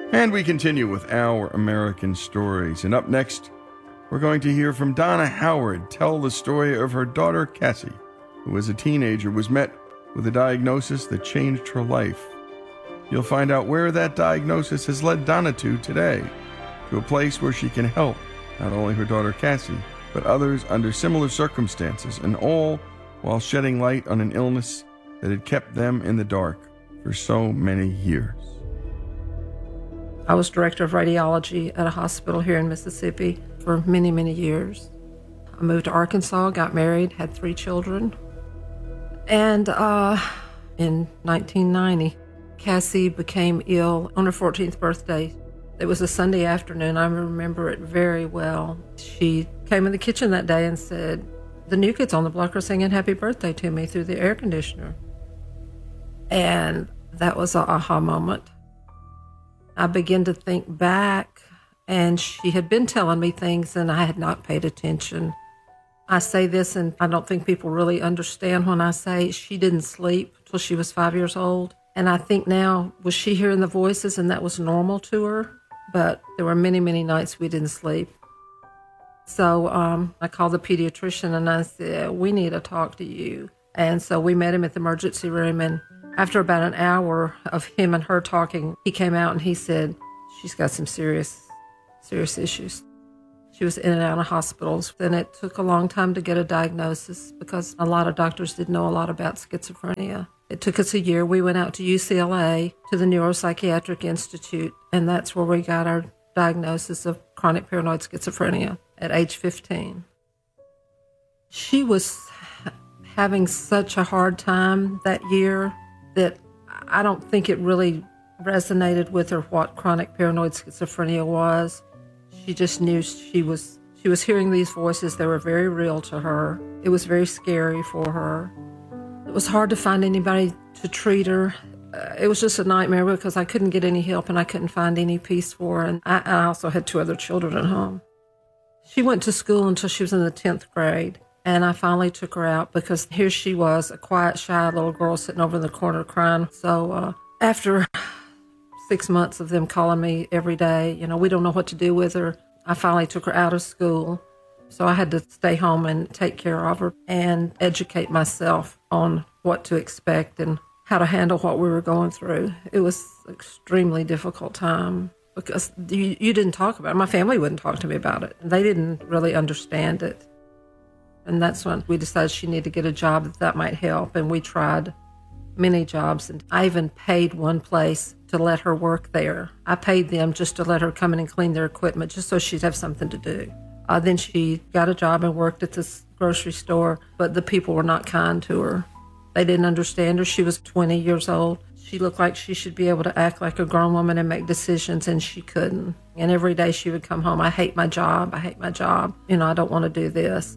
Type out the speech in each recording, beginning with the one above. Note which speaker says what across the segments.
Speaker 1: And we continue with Our American Stories. And up next, we're going to hear from Donna Howard tell the story of her daughter, Cassie, who as a teenager was met with a diagnosis that changed her life. You'll find out where that diagnosis has led Donna to today, to a place where she can help not only her daughter, Cassie, but others under similar circumstances, and all while shedding light on an illness that had kept them in the dark for so many years.
Speaker 2: I was director of radiology at a hospital here in Mississippi for many, many years. I moved to Arkansas, got married, had 3 children. And in 1990, Cassie became ill on her 14th birthday. It was a Sunday afternoon. I remember it very well. She came in the kitchen that day and said, "The new kids on the block are singing happy birthday to me through the air conditioner." And that was an aha moment. I began to think back, and she had been telling me things and I had not paid attention. I say this, and I don't think people really understand when I say she didn't sleep till she was 5 years old. And I think now, was she hearing the voices and that was normal to her? But there were many, many nights we didn't sleep. So I called the pediatrician and I said, "We need to talk to you." And so we met him at the emergency room, and after about an hour of him and her talking, he came out and he said, "She's got some serious issues." She was in and out of hospitals, and it took a long time to get a diagnosis because a lot of doctors didn't know a lot about schizophrenia. It took us a year. We went out to UCLA, to the Neuropsychiatric Institute, and that's where we got our diagnosis of chronic paranoid schizophrenia at age 15. She was having such a hard time that year that I don't think it really resonated with her what chronic paranoid schizophrenia was. She just knew she was hearing these voices. They were very real to her. It was very scary for her. It was hard to find anybody to treat her. It was just a nightmare because I couldn't get any help and I couldn't find any peace for her. And I also had 2 other children at home. She went to school until she was in the 10th grade. And I finally took her out because here she was, a quiet, shy little girl sitting over in the corner crying. So after 6 months of them calling me every day, we don't know what to do with her, I finally took her out of school. So I had to stay home and take care of her and educate myself on what to expect and how to handle what we were going through. It was an extremely difficult time because you didn't talk about it. My family wouldn't talk to me about it. They didn't really understand it. And that's when we decided she needed to get a job that might help. And we tried many jobs. And I even paid one place to let her work there. I paid them just to let her come in and clean their equipment just so she'd have something to do. Then she got a job and worked at this grocery store, but the people were not kind to her. They didn't understand her. She was 20 years old. She looked like she should be able to act like a grown woman and make decisions, and she couldn't. And every day she would come home, "I hate my job. I hate my job. I don't want to do this."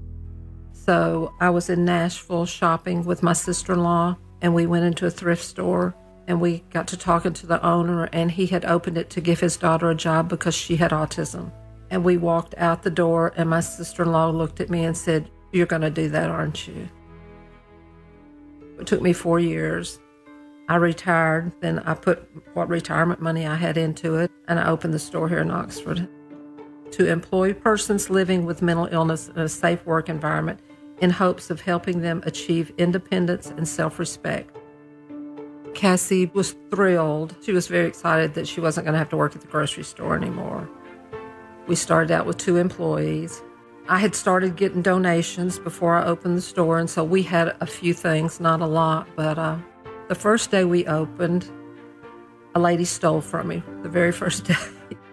Speaker 2: So I was in Nashville shopping with my sister-in-law, and we went into a thrift store, and we got to talking to the owner, and he had opened it to give his daughter a job because she had autism. And we walked out the door, and my sister-in-law looked at me and said, "You're going to do that, aren't you?" It took me 4 years. I retired, then I put what retirement money I had into it, and I opened the store here in Oxford to employ persons living with mental illness in a safe work environment in hopes of helping them achieve independence and self-respect. Cassie was thrilled. She was very excited that she wasn't going to have to work at the grocery store anymore. We started out with 2 employees. I had started getting donations before I opened the store, and so we had a few things, not a lot, but the first day we opened, a lady stole from me, the very first day.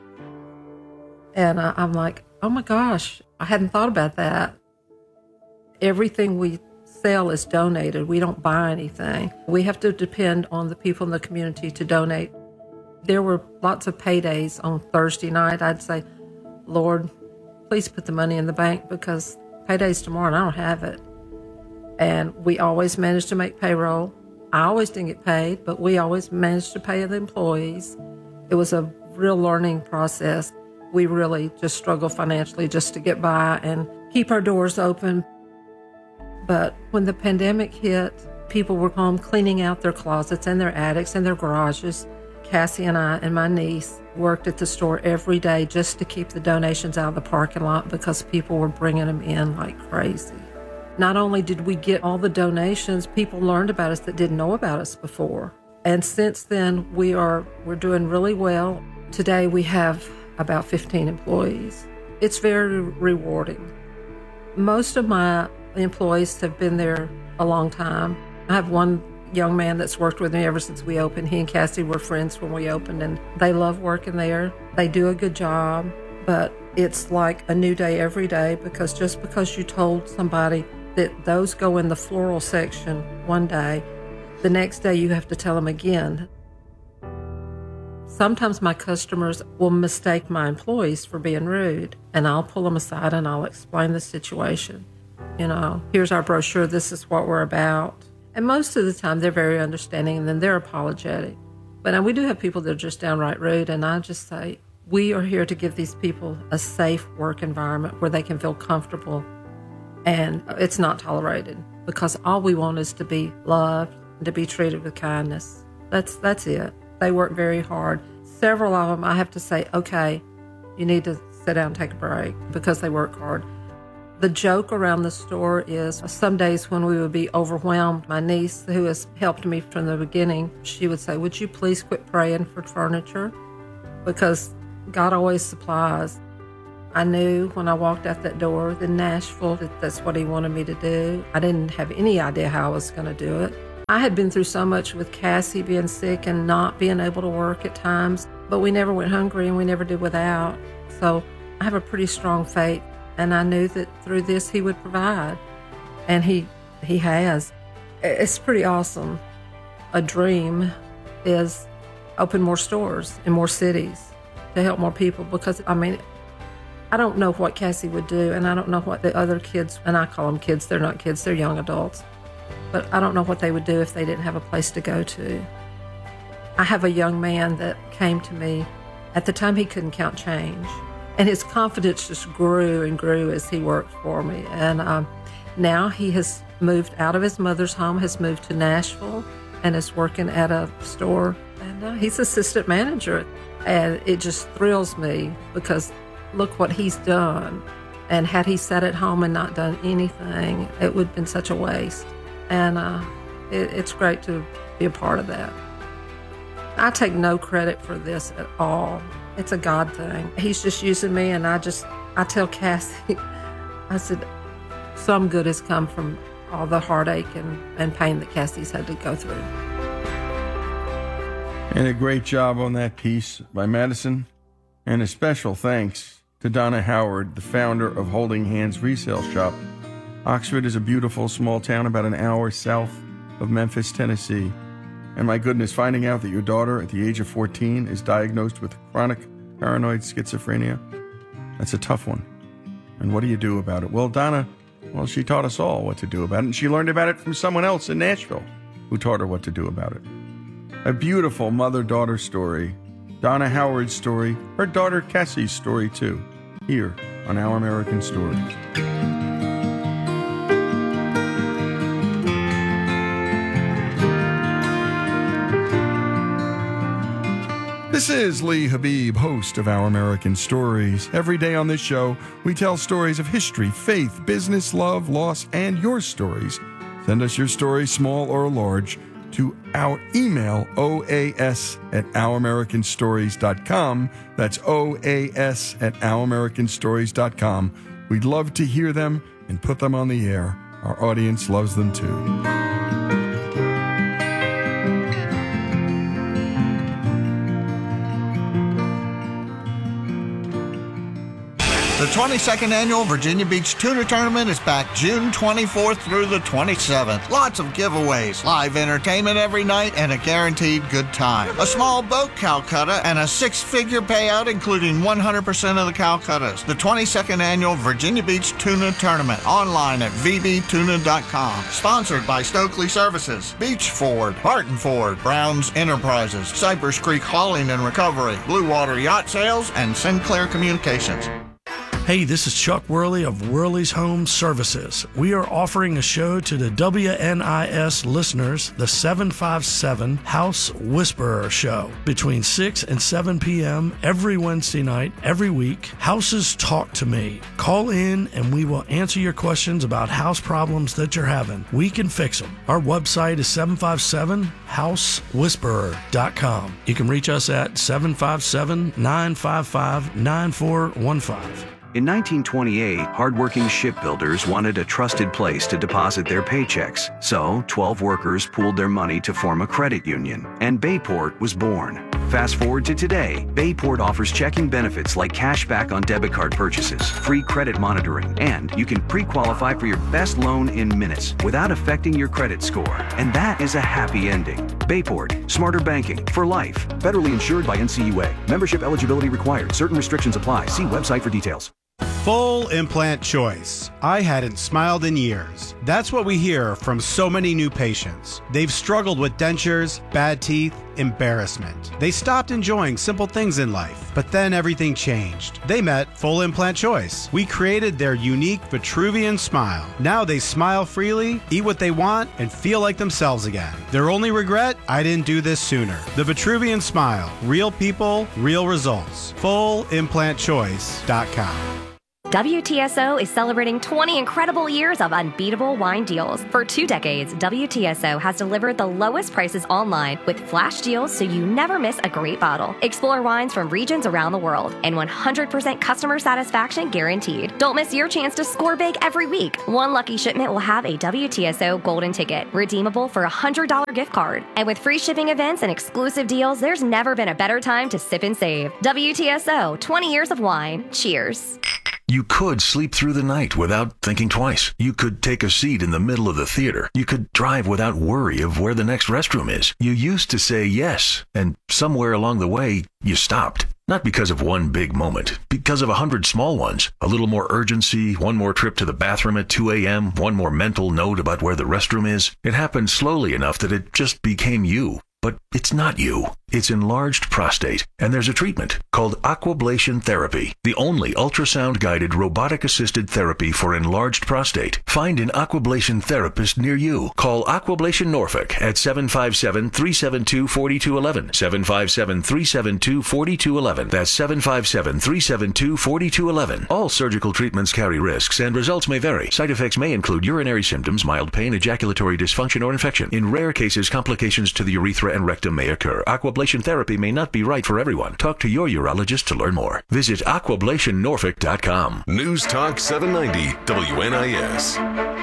Speaker 2: And I'm like, oh my gosh, I hadn't thought about that. Everything we sell is donated. We don't buy anything. We have to depend on the people in the community to donate. There were lots of paydays on Thursday night. I'd say, "Lord, please put the money in the bank because payday's tomorrow and I don't have it." And we always managed to make payroll. I always didn't get paid, but we always managed to pay the employees. It was a real learning process. We really just struggled financially just to get by and keep our doors open. But when the pandemic hit, people were home cleaning out their closets and their attics and their garages. Cassie and I and my niece worked at the store every day just to keep the donations out of the parking lot because people were bringing them in like crazy. Not only did we get all the donations, people learned about us that didn't know about us before. And since then, we're doing really well. Today, we have about 15 employees. It's very rewarding. Most of my employees have been there a long time. I have one young man that's worked with me ever since we opened. He and Cassie were friends when we opened, and they love working there. They do a good job, but it's like a new day every day because just because you told somebody that those go in the floral section one day, the next day you have to tell them again. Sometimes my customers will mistake my employees for being rude, and I'll pull them aside and I'll explain the situation. Here's our brochure, this is what we're about. And most of the time they're very understanding and then they're apologetic. But we do have people that are just downright rude, and I just say, we are here to give these people a safe work environment where they can feel comfortable and it's not tolerated, because all we want is to be loved and to be treated with kindness. That's it. They work very hard. Several of them, I have to say, okay, you need to sit down and take a break because they work hard. The joke around the store is some days when we would be overwhelmed, my niece, who has helped me from the beginning, she would say, would you please quit praying for furniture? Because God always supplies. I knew when I walked out that door in Nashville that that's what he wanted me to do. I didn't have any idea how I was going to do it. I had been through so much with Cassie being sick and not being able to work at times, but we never went hungry and we never did without. So I have a pretty strong faith, and I knew that through this he would provide, and he has. It's pretty awesome. A dream is open more stores in more cities to help more people, because I don't know what Cassie would do, and I don't know what the other kids, and I call them kids, they're not kids, they're young adults, but I don't know what they would do if they didn't have a place to go to. I have a young man that came to me. At the time, he couldn't count change, and his confidence just grew and grew as he worked for me. And now he has moved out of his mother's home, has moved to Nashville, and is working at a store, and he's assistant manager. And it just thrills me because look what he's done. And had he sat at home and not done anything, it would have been such a waste. And it's great to be a part of that. I take no credit for this at all. It's a God thing. He's just using me, and I tell Cassie, I said, some good has come from all the heartache and pain that Cassie's had to go through.
Speaker 1: And a great job on that piece by Madison. And a special thanks to Donna Howard, the founder of Holding Hands Resale Shop. Oxford is a beautiful small town about an hour south of Memphis, Tennessee. And my goodness, finding out that your daughter at the age of 14 is diagnosed with chronic paranoid schizophrenia, that's a tough one. And what do you do about it? Well, Donna, she taught us all what to do about it, and she learned about it from someone else in Nashville who taught her what to do about it. A beautiful mother-daughter story. Donna Howard's story, her daughter Cassie's story too, here on Our American Stories. This is Lee Habib, host of Our American Stories. Every day on this show, we tell stories of history, faith, business, love, loss, and your stories. Send us your story, small or large, to our email, oas@ouramericanstories.com. That's oas@ouramericanstories.com. We'd love to hear them and put them on the air. Our audience loves them too.
Speaker 3: The 22nd Annual Virginia Beach Tuna Tournament is back June 24th through the 27th. Lots of giveaways, live entertainment every night, and a guaranteed good time. A small boat Calcutta and a six-figure payout, including 100% of the Calcuttas. The 22nd Annual Virginia Beach Tuna Tournament, online at vbtuna.com. Sponsored by Stokely Services, Beach Ford, Barton Ford, Browns Enterprises, Cypress Creek Hauling and Recovery, Blue Water Yacht Sales, and Sinclair Communications.
Speaker 4: Hey, this is Chuck Worley of Worley's Home Services. We are offering a show to the WNIS listeners, the 757 House Whisperer Show, between 6 and 7 p.m. every Wednesday night, every week. Houses Talk to Me. Call in and we will answer your questions about house problems that you're having. We can fix them. Our website is 757housewhisperer.com. You can reach us at 757-955-9415.
Speaker 5: In 1928, hardworking shipbuilders wanted a trusted place to deposit their paychecks. So, 12 workers pooled their money to form a credit union, and Bayport was born. Fast forward to today, Bayport offers checking benefits like cash back on debit card purchases, free credit monitoring, and you can pre-qualify for your best loan in minutes without affecting your credit score. And that is a happy ending. Bayport, smarter banking for life. Federally insured by NCUA. Membership eligibility required. Certain restrictions apply. See website for details.
Speaker 6: Full implant choice. I hadn't smiled in years. That's what we hear from so many new patients. They've struggled with dentures, bad teeth, embarrassment. They stopped enjoying simple things in life, but then everything changed. They met Full Implant Choice. We created their unique Vitruvian smile. Now they smile freely, eat what they want, and feel like themselves again. Their only regret? I didn't do this sooner. The Vitruvian smile. Real people, real results. FullImplantChoice.com.
Speaker 7: WTSO is celebrating 20 incredible years of unbeatable wine deals. For 2 decades, WTSO has delivered the lowest prices online with flash deals so you never miss a great bottle. Explore wines from regions around the world and 100% customer satisfaction guaranteed. Don't miss your chance to score big every week. One lucky shipment will have a WTSO golden ticket, redeemable for a $100 gift card. And with free shipping events and exclusive deals, there's never been a better time to sip and save. WTSO, 20 years of wine. Cheers.
Speaker 8: You could sleep through the night without thinking twice. You could take a seat in the middle of the theater. You could drive without worry of where the next restroom is. You used to say yes, and somewhere along the way, you stopped. Not because of one big moment, because of 100 small ones. A little more urgency, one more trip to the bathroom at 2 a.m., one more mental note about where the restroom is. It happened slowly enough that it just became you. But it's not you. It's enlarged prostate, and there's a treatment called Aquablation Therapy, the only ultrasound-guided robotic-assisted therapy for enlarged prostate. Find an Aquablation therapist near you. Call Aquablation Norfolk at 757-372-4211. 757-372-4211. That's 757-372-4211. All surgical treatments carry risks, and results may vary. Side effects may include urinary symptoms, mild pain, ejaculatory dysfunction, or infection. In rare cases, complications to the urethra and rectum may occur. Aquablation therapy may not be right for everyone. Talk to your urologist to learn more. Visit aquablationnorfolk.com.
Speaker 9: News Talk 790 WNIS.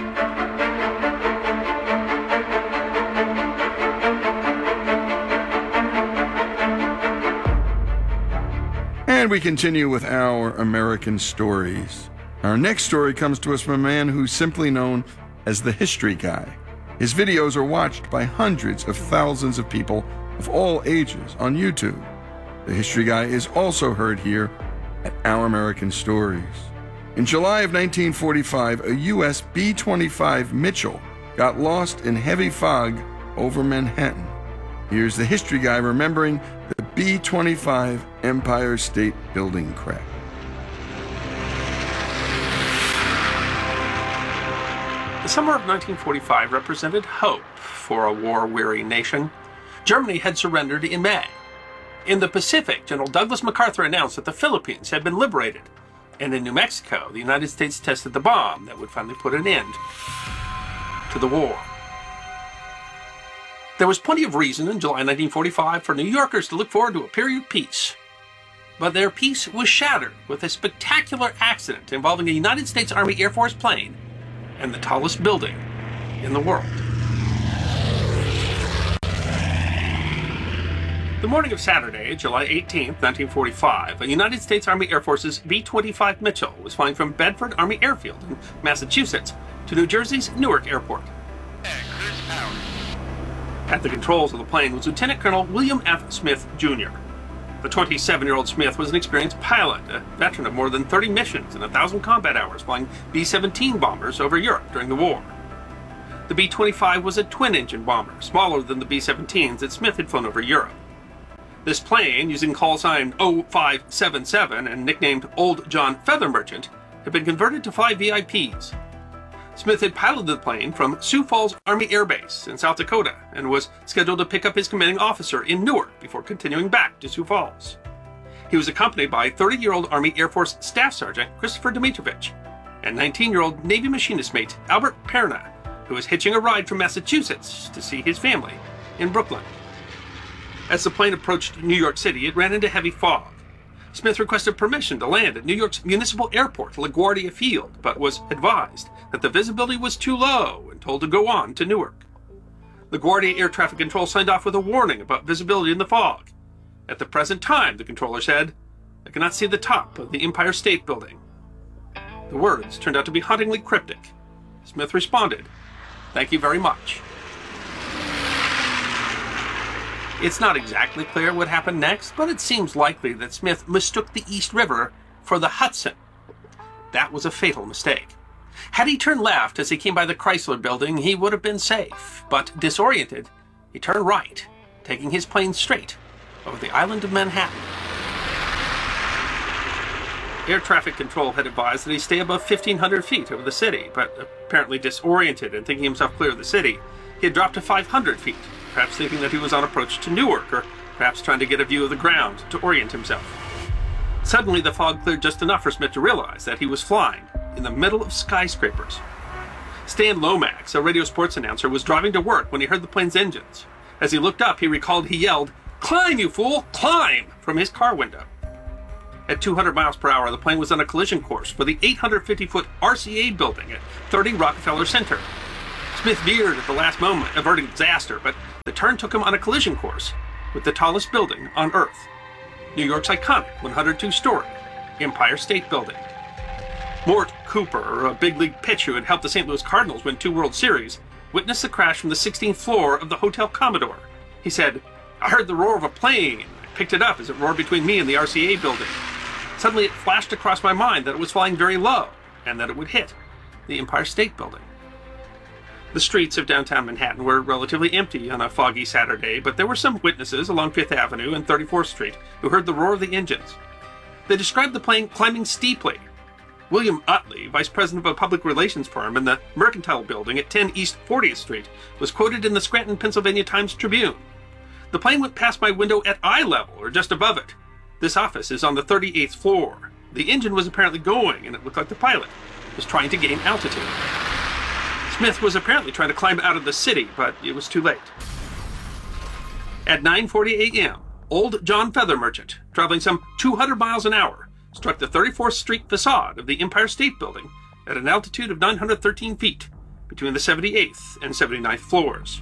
Speaker 1: And we continue with our American stories. Our next story comes to us from a man who's simply known as the History Guy. His videos are watched by hundreds of thousands of people of all ages on YouTube. The History Guy is also heard here at Our American Stories. In July of 1945, a U.S. B-25 Mitchell got lost in heavy fog over Manhattan. Here's the History Guy remembering the B-25 Empire State Building crash.
Speaker 10: The summer of 1945 represented hope for a war-weary nation. Germany had surrendered in May. In the Pacific, General Douglas MacArthur announced that the Philippines had been liberated. And in New Mexico, the United States tested the bomb that would finally put an end to the war. There was plenty of reason in July 1945 for New Yorkers to look forward to a period of peace. But their peace was shattered with a spectacular accident involving a United States Army Air Force plane and the tallest building in the world. The morning of Saturday, July 18, 1945, a United States Army Air Force's B-25 Mitchell was flying from Bedford Army Airfield in Massachusetts to New Jersey's Newark Airport. At the controls of the plane was Lieutenant Colonel William F. Smith, Jr. The 27-year-old Smith was an experienced pilot, a veteran of more than 30 missions and 1,000 combat hours flying B-17 bombers over Europe during the war. The B-25 was a twin-engine bomber, smaller than the B-17s that Smith had flown over Europe. This plane, using call sign 0577 and nicknamed Old John Feather Merchant, had been converted to fly VIPs. Smith had piloted the plane from Sioux Falls Army Air Base in South Dakota and was scheduled to pick up his commanding officer in Newark before continuing back to Sioux Falls. He was accompanied by 30-year-old Army Air Force Staff Sergeant Christopher Dimitrovich and 19-year-old Navy machinist mate Albert Perna, who was hitching a ride from Massachusetts to see his family in Brooklyn. As the plane approached New York City, it ran into heavy fog. Smith requested permission to land at New York's municipal airport, LaGuardia Field, but was advised that the visibility was too low and told to go on to Newark. LaGuardia Air Traffic Control signed off with a warning about visibility in the fog. At the present time, the controller said, "I cannot see the top of the Empire State Building." The words turned out to be hauntingly cryptic. Smith responded, "Thank you very much." It's not exactly clear what happened next, but it seems likely that Smith mistook the East River for the Hudson. That was a fatal mistake. Had he turned left as he came by the Chrysler Building, he would have been safe, but disoriented, he turned right, taking his plane straight over the island of Manhattan. Air traffic control had advised that he stay above 1,500 feet over the city, but apparently disoriented and thinking himself clear of the city, he had dropped to 500 feet, perhaps thinking that he was on approach to Newark, or perhaps trying to get a view of the ground to orient himself. Suddenly, the fog cleared just enough for Smith to realize that he was flying in the middle of skyscrapers. Stan Lomax, a radio sports announcer, was driving to work when he heard the plane's engines. As he looked up, he recalled he yelled, "Climb, you fool! Climb!" from his car window. At 200 miles per hour, the plane was on a collision course for the 850-foot RCA building at 30 Rockefeller Center. Smith veered at the last moment, averting disaster, but the turn took him on a collision course with the tallest building on Earth, New York's iconic 102-story Empire State Building. Mort Cooper, a big league pitcher who had helped the St. Louis Cardinals win 2 World Series, witnessed the crash from the 16th floor of the Hotel Commodore. He said, "I heard the roar of a plane. I picked it up as it roared between me and the RCA building. Suddenly it flashed across my mind that it was flying very low and that it would hit the Empire State Building." The streets of downtown Manhattan were relatively empty on a foggy Saturday, but there were some witnesses along 5th Avenue and 34th Street who heard the roar of the engines. They described the plane climbing steeply. William Utley, vice president of a public relations firm in the Mercantile Building at 10 East 40th Street, was quoted in the Scranton, Pennsylvania Times-Tribune. "The plane went past my window at eye level, or just above it. This office is on the 38th floor. The engine was apparently going, and it looked like the pilot was trying to gain altitude." Smith was apparently trying to climb out of the city, but it was too late. At 9:40 a.m., old John Feather Merchant, traveling some 200 miles an hour, struck the 34th Street facade of the Empire State Building at an altitude of 913 feet, between the 78th and 79th floors.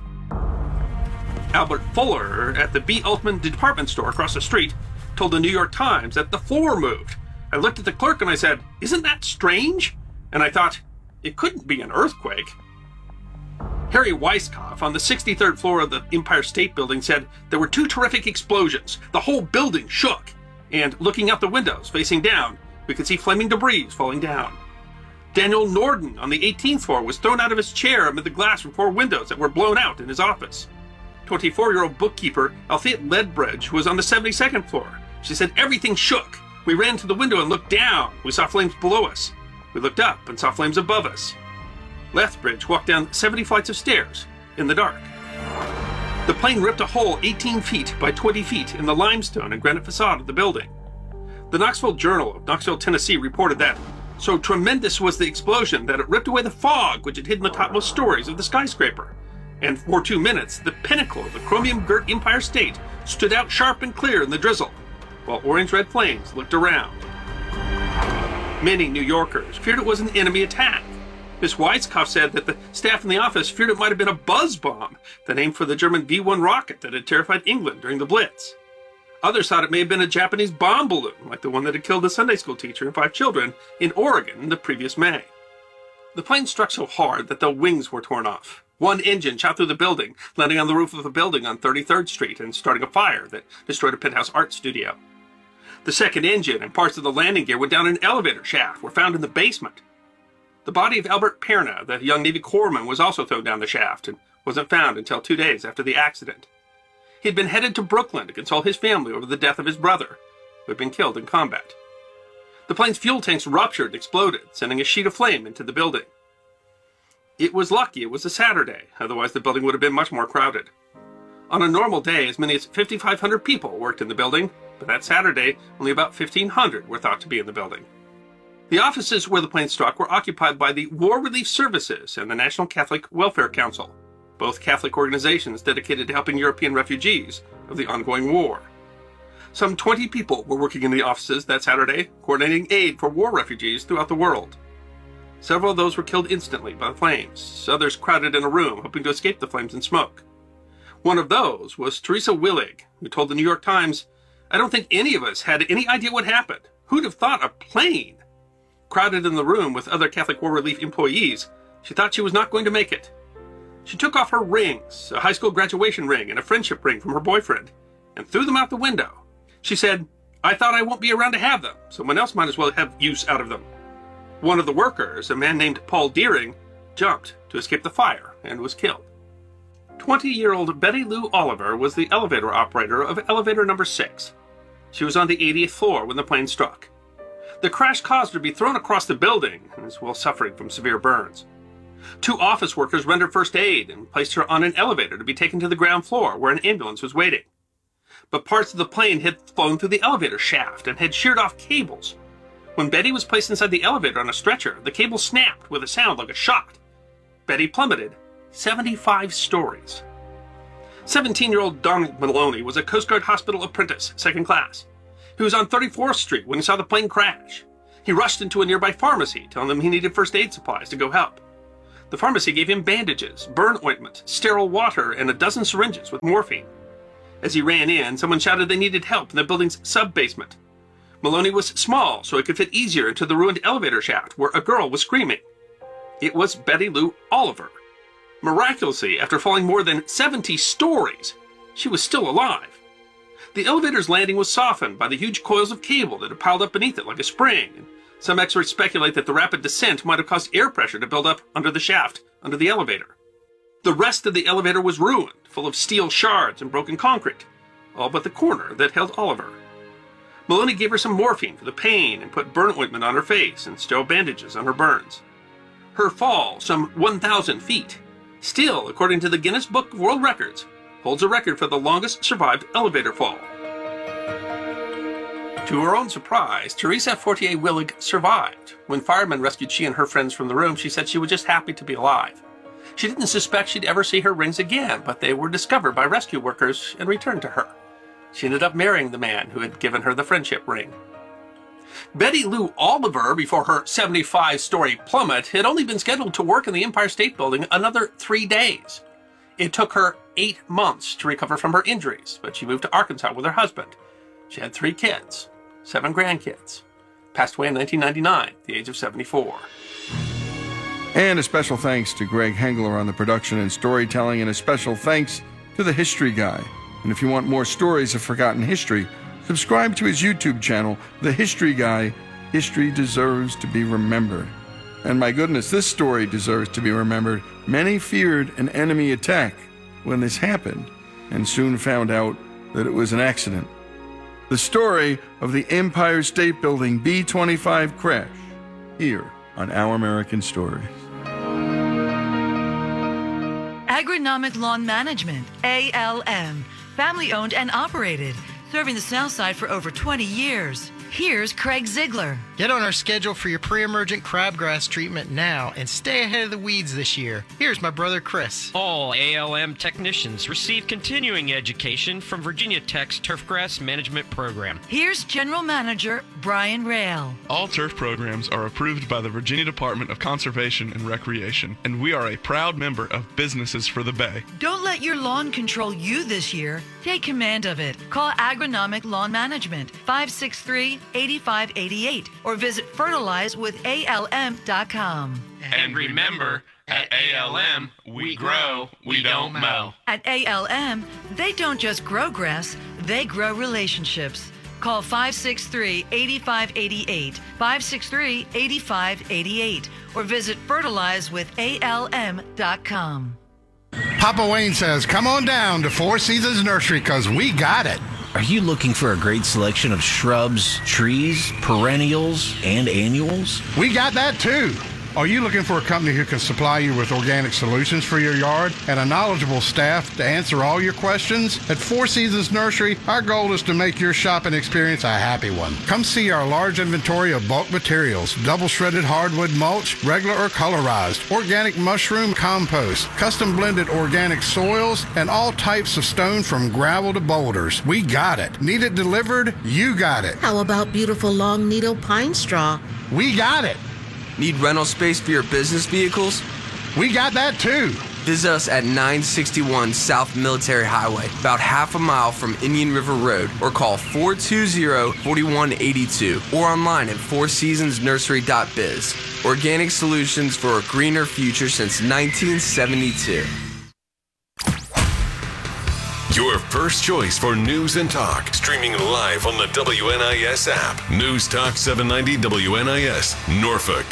Speaker 10: Albert Fuller, at the B. Altman department store across the street, told the New York Times that the floor moved. "I looked at the clerk and I said, 'Isn't that strange?' And I thought, it couldn't be an earthquake." Harry Weisskopf, on the 63rd floor of the Empire State Building, said there were 2 terrific explosions. The whole building shook. And looking out the windows, facing down, we could see flaming debris falling down. Daniel Norden, on the 18th floor, was thrown out of his chair amid the glass from 4 windows that were blown out in his office. 24-year-old bookkeeper Althea Ledbridge was on the 72nd floor. She said everything shook. "We ran to the window and looked down. We saw flames below us. We looked up and saw flames above us." Lethbridge walked down 70 flights of stairs in the dark. The plane ripped a hole 18 feet by 20 feet in the limestone and granite facade of the building. The Knoxville Journal of Knoxville, Tennessee reported that so tremendous was the explosion that it ripped away the fog which had hidden the topmost stories of the skyscraper. And for 2 minutes, the pinnacle of the chromium-girt Empire State stood out sharp and clear in the drizzle, while orange-red flames looked around. Many New Yorkers feared it was an enemy attack. Miss Weisskopf said that the staff in the office feared it might have been a buzz bomb, the name for the German V-1 rocket that had terrified England during the Blitz. Others thought it may have been a Japanese bomb balloon, like the one that had killed a Sunday school teacher and 5 children in Oregon the previous May. The plane struck so hard that the wings were torn off. One engine shot through the building, landing on the roof of a building on 33rd Street and starting a fire that destroyed a penthouse art studio. The second engine and parts of the landing gear went down an elevator shaft, were found in the basement. The body of Albert Perna, the young Navy corpsman, was also thrown down the shaft and wasn't found until 2 days after the accident. He had been headed to Brooklyn to console his family over the death of his brother, who had been killed in combat. The plane's fuel tanks ruptured and exploded, sending a sheet of flame into the building. It was lucky it was a Saturday, otherwise the building would have been much more crowded. On a normal day, as many as 5,500 people worked in the building, but that Saturday, only about 1,500 were thought to be in the building. The offices where the plane struck were occupied by the War Relief Services and the National Catholic Welfare Council, both Catholic organizations dedicated to helping European refugees of the ongoing war. Some 20 people were working in the offices that Saturday, coordinating aid for war refugees throughout the world. Several of those were killed instantly by the flames. Others crowded in a room, hoping to escape the flames and smoke. One of those was Teresa Willig, who told the New York Times, "I don't think any of us had any idea what happened. Who'd have thought a plane?" Crowded in the room with other Catholic War Relief employees, she thought she was not going to make it. She took off her rings, a high school graduation ring and a friendship ring from her boyfriend, and threw them out the window. She said, "I thought I won't be around to have them. Someone else might as well have use out of them." One of the workers, a man named Paul Deering, jumped to escape the fire and was killed. 20-year-old Betty Lou Oliver was the elevator operator of elevator number 6. She was on the 80th floor when the plane struck. The crash caused her to be thrown across the building and is well suffering from severe burns. 2 office workers rendered first aid and placed her on an elevator to be taken to the ground floor where an ambulance was waiting. But parts of the plane had flown through the elevator shaft and had sheared off cables. When Betty was placed inside the elevator on a stretcher, the cable snapped with a sound like a shot. Betty plummeted 75 stories. 17-year-old Donald Maloney was a Coast Guard hospital apprentice, second class. He was on 34th Street when he saw the plane crash. He rushed into a nearby pharmacy, telling them he needed first aid supplies to go help. The pharmacy gave him bandages, burn ointment, sterile water, and a dozen syringes with morphine. As he ran in, someone shouted they needed help in the building's sub-basement. Maloney was small, so he could fit easier into the ruined elevator shaft where a girl was screaming. It was Betty Lou Oliver. Miraculously, after falling more than 70 stories, she was still alive. The elevator's landing was softened by the huge coils of cable that had piled up beneath it like a spring, and some experts speculate that the rapid descent might have caused air pressure to build up under the shaft, under the elevator. The rest of the elevator was ruined, full of steel shards and broken concrete, all but the corner that held Oliver. Maloney gave her some morphine for the pain and put burn ointment on her face and sterile bandages on her burns. Her fall, some 1,000 feet, still, according to the Guinness Book of World Records, holds a record for the longest survived elevator fall. To her own surprise, Teresa Fortier Willig survived. When firemen rescued she and her friends from the room, she said she was just happy to be alive. She didn't suspect she'd ever see her rings again, but they were discovered by rescue workers and returned to her. She ended up marrying the man who had given her the friendship ring. Betty Lou Oliver, before her 75-story plummet, had only been scheduled to work in the Empire State Building another 3 days. It took her 8 months to recover from her injuries, but she moved to Arkansas with her husband. She had 3 kids, 7 grandkids. Passed away in 1999 at the age of 74.
Speaker 1: And a special thanks to Greg Hengler on the production and storytelling, and a special thanks to The History Guy. And if you want more stories of forgotten history, subscribe to his YouTube channel, The History Guy. History deserves to be remembered. And my goodness, this story deserves to be remembered. Many feared an enemy attack when this happened, and soon found out that it was an accident. The story of the Empire State Building B-25 crash, here on Our American Stories.
Speaker 11: Agronomic Lawn Management, ALM. Family-owned and operated, serving the South Side for over 20 years. Here's Craig Ziegler.
Speaker 12: Get on our schedule for your pre-emergent crabgrass treatment now and stay ahead of the weeds this year. Here's my brother Chris.
Speaker 13: All ALM technicians receive continuing education from Virginia Tech's Turfgrass Management Program.
Speaker 11: Here's General Manager Brian Rail.
Speaker 14: All turf programs are approved by the Virginia Department of Conservation and Recreation, and we are a proud member of Businesses for the Bay.
Speaker 11: Don't let your lawn control you this year. Take command of it. Call Agronomic Lawn Management, 563-8588, or visit fertilizewithalm.com.
Speaker 15: And remember, at ALM, we grow, we don't mow.
Speaker 11: At ALM, they don't just grow grass, they grow relationships. Call 563-8588, 563-8588, or visit fertilizewithalm.com.
Speaker 16: Papa Wayne says, come on down to Four Seasons Nursery because we got it. Are you looking for a great selection of shrubs, trees, perennials, and annuals?
Speaker 17: We got that too. Are you looking for a company who can supply you with organic solutions for your yard and a knowledgeable staff to answer all your questions? At Four Seasons Nursery, our goal is to make your shopping experience a happy one. Come see our large inventory of bulk materials, double shredded hardwood mulch, regular or colorized, organic mushroom compost, custom blended organic soils, and all types of stone from gravel to boulders. We got it. Need it delivered? You got it.
Speaker 18: How about beautiful long needle pine straw?
Speaker 17: We got it.
Speaker 19: Need rental space for your business vehicles?
Speaker 17: We got that too.
Speaker 19: Visit us at 961 South Military Highway, about half a mile from Indian River Road, or call 420-4182, or online at fourseasonsnursery.biz. Organic solutions for a greener future since 1972.
Speaker 9: Your first choice for news and talk. Streaming live on the WNIS app. News Talk 790 WNIS, Norfolk.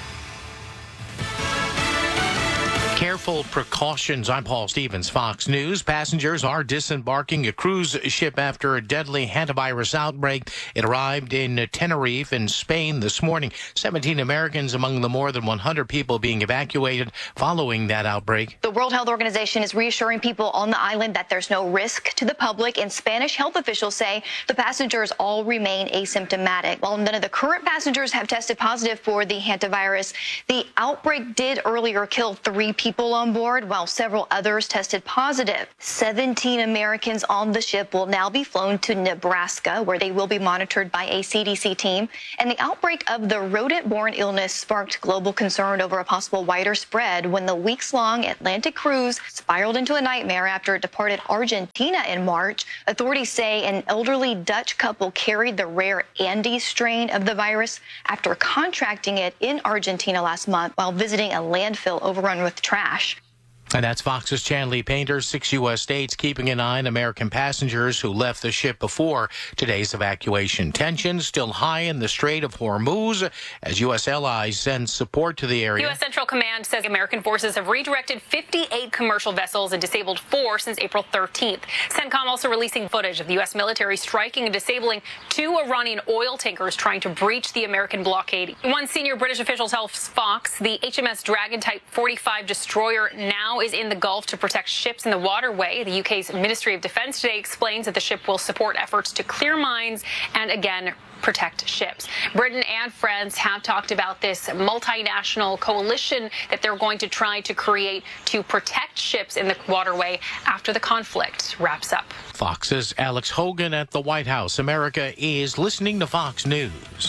Speaker 20: Careful precautions. I'm Paul Stevens, Fox News. Passengers are disembarking a cruise ship after a deadly hantavirus outbreak. It arrived in Tenerife in Spain this morning. 17 Americans among the more than 100 people being evacuated following that outbreak.
Speaker 21: The World Health Organization is reassuring people on the island that there's no risk to the public, and Spanish health officials say the passengers all remain asymptomatic. While none of the current passengers have tested positive for the hantavirus, the outbreak did earlier kill 3 people on board, while several others tested positive. 17 Americans on the ship will now be flown to Nebraska, where they will be monitored by a CDC team. And the outbreak of the rodent-borne illness sparked global concern over a possible wider spread when the weeks-long Atlantic cruise spiraled into a nightmare after it departed Argentina in March. Authorities say an elderly Dutch couple carried the rare Andes strain of the virus after contracting it in Argentina last month while visiting a landfill overrun with trash.
Speaker 20: And that's Fox's Chanley Painter. 6 U.S. states keeping an eye on American passengers who left the ship before today's evacuation. Tensions still high in the Strait of Hormuz as U.S. allies send support to the area.
Speaker 22: U.S. Central Command says American forces have redirected 58 commercial vessels and disabled 4 since April 13th. CENTCOM also releasing footage of the U.S. military striking and disabling 2 Iranian oil tankers trying to breach the American blockade. One senior British official tells Fox the HMS Dragon Type 45 destroyer now is in the Gulf to protect ships in the waterway. The UK's Ministry of Defence today explains that the ship will support efforts to clear mines and, again, protect ships. Britain and France have talked about this multinational coalition that they're going to try to create to protect ships in the waterway after the conflict wraps up.
Speaker 20: Fox's Alex Hogan at the White House. America is listening to Fox News.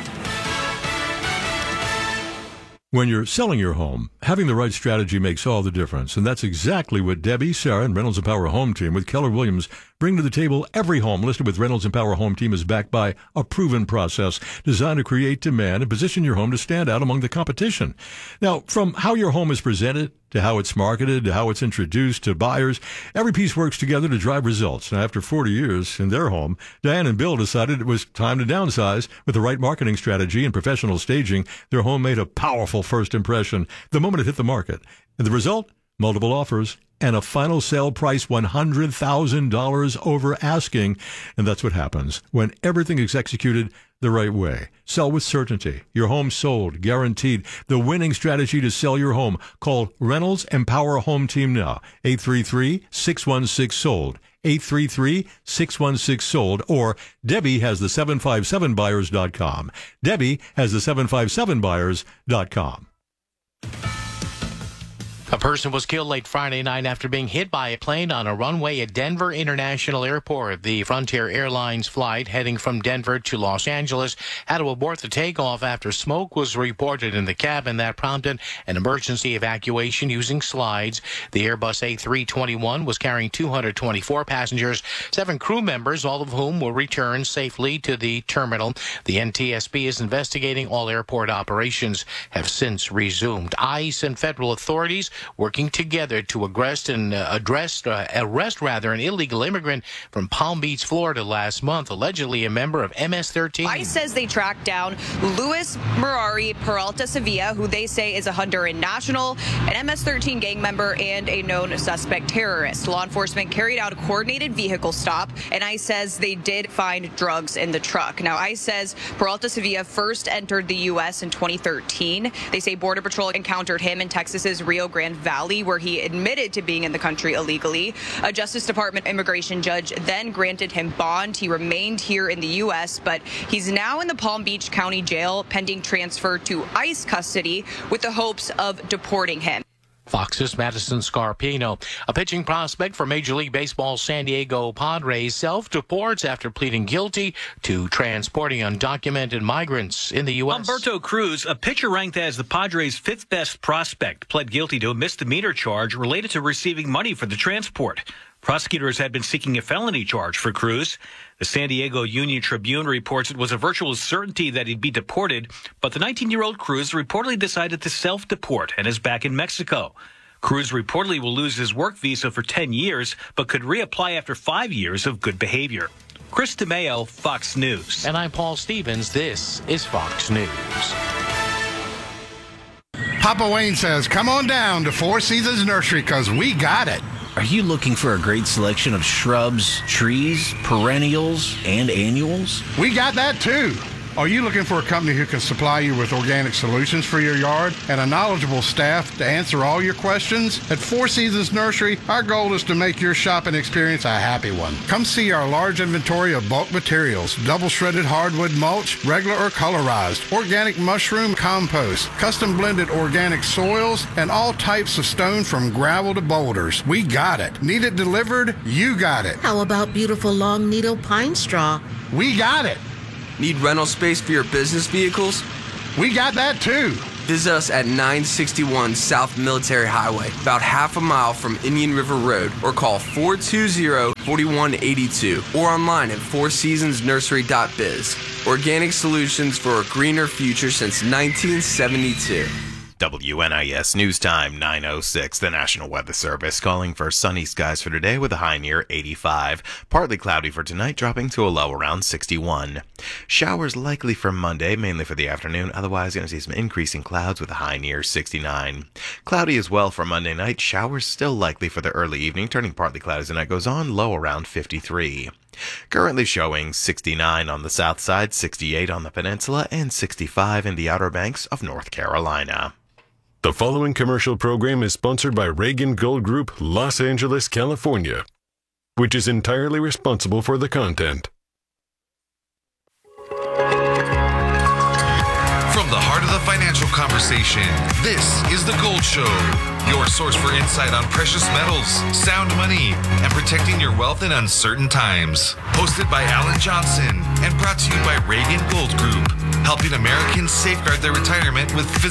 Speaker 23: When you're selling your home, having the right strategy makes all the difference. And that's exactly what Debbie, Sarah, and Reynolds & Power Home Team with Keller Williams bring to the table. Every home listed with Reynolds & Power Home Team is backed by a proven process designed to create demand and position your home to stand out among the competition. Now, from how your home is presented to how it's marketed, to how it's introduced to buyers, every piece works together to drive results. Now, after 40 years in their home, Diane and Bill decided it was time to downsize. With the right marketing strategy and professional staging, their home made a powerful first impression the moment it hit the market. And the result? Multiple offers and a final sale price $100,000 over asking. And that's what happens when everything is executed the right way. Sell with certainty. Your home sold, guaranteed. The winning strategy to sell your home. Call Reynolds & Power Home Team now. 833-616-SOLD. 833-616-SOLD. Or Debbie has the 757buyers.com. Debbie has the 757buyers.com.
Speaker 20: A person was killed late Friday night after being hit by a plane on a runway at Denver International Airport. The Frontier Airlines flight heading from Denver to Los Angeles had to abort the takeoff after smoke was reported in the cabin. That prompted an emergency evacuation using slides. The Airbus A321 was carrying 224 passengers, 7 crew members, all of whom were returned safely to the terminal. The NTSB is investigating. All airport operations have since resumed. ICE and federal authorities working together to arrest an illegal immigrant from Palm Beach, Florida last month, allegedly a member of MS-13.
Speaker 2: ICE says they tracked down Luis Murari Peralta Sevilla, who they say is a Honduran national, an MS-13 gang member, and a known suspect terrorist. Law enforcement carried out a coordinated vehicle stop, and ICE says they did find drugs in the truck. Now, ICE says Peralta Sevilla first entered the U.S. in 2013. They say Border Patrol encountered him in Texas's Rio Grande Valley, where he admitted to being in the country illegally. A Justice Department immigration judge then granted him bond. He remained here in the U.S., but he's now in the Palm Beach County Jail pending transfer to ICE custody with the hopes of deporting him.
Speaker 20: Fox's Madison Scarpino, a pitching prospect for Major League Baseball's San Diego Padres, self-deports after pleading guilty to transporting undocumented migrants in the U.S.
Speaker 3: Humberto Cruz, a pitcher ranked as the Padres' fifth best prospect, pled guilty to a misdemeanor charge related to receiving money for the transport. Prosecutors had been seeking a felony charge for Cruz. The San Diego Union Tribune reports it was a virtual certainty that he'd be deported, but the 19-year-old Cruz reportedly decided to self-deport and is back in Mexico. Cruz reportedly will lose his work visa for 10 years, but could reapply after 5 years of good behavior. Chris DeMeo, Fox News.
Speaker 20: And I'm Paul Stevens. This is Fox News.
Speaker 17: Papa Wayne says, come on down to Four Seasons Nursery because we got it.
Speaker 16: Are you looking for a great selection of shrubs, trees, perennials, and annuals?
Speaker 17: We got that too. Are you looking for a company who can supply you with organic solutions for your yard and a knowledgeable staff to answer all your questions? At Four Seasons Nursery, our goal is to make your shopping experience a happy one. Come see our large inventory of bulk materials, double shredded hardwood mulch, regular or colorized, organic mushroom compost, custom blended organic soils, and all types of stone from gravel to boulders. We got it. Need it delivered? You got it.
Speaker 18: How about beautiful long needle pine straw?
Speaker 17: We got it.
Speaker 19: Need rental space for your business vehicles?
Speaker 17: We got that too.
Speaker 19: Visit us at 961 South Military Highway, about half a mile from Indian River Road, or call 420-4182, or online at fourseasonsnursery.biz. Organic solutions for a greener future since 1972.
Speaker 4: WNIS News Time 9:06. The National Weather Service calling for sunny skies for today with a high near 85. Partly cloudy for tonight, dropping to a low around 61. Showers likely for Monday, mainly for the afternoon. Otherwise, going to see some increasing clouds with a high near 69. Cloudy as well for Monday night. Showers still likely for the early evening, turning partly cloudy as the night goes on, low around 53. Currently showing 69 on the south side, 68 on the peninsula, and 65 in the Outer Banks of North Carolina.
Speaker 9: The following commercial program is sponsored by Reagan Gold Group, Los Angeles, California, which is entirely responsible for the content.
Speaker 24: From the heart of the financial conversation, this is The Gold Show, your source for insight on precious metals, sound money, and protecting your wealth in uncertain times. Hosted by Alan Johnson and brought to you by Reagan Gold Group, helping Americans safeguard their retirement with